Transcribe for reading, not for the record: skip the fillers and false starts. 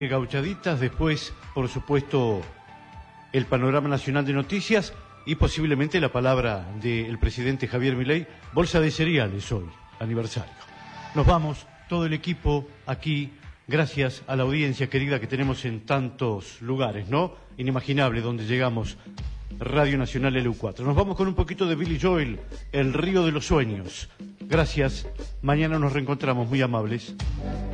Gauchaditas, después, por supuesto, el panorama nacional de noticias y posiblemente la palabra del presidente Javier Milei. Bolsa de cereales hoy, aniversario. Nos vamos, todo el equipo aquí, gracias a la audiencia querida que tenemos en tantos lugares, ¿no? Inimaginable donde llegamos, Radio Nacional LU4. Nos vamos con un poquito de Billy Joel, El río de los sueños. Gracias, mañana nos reencontramos, muy amables.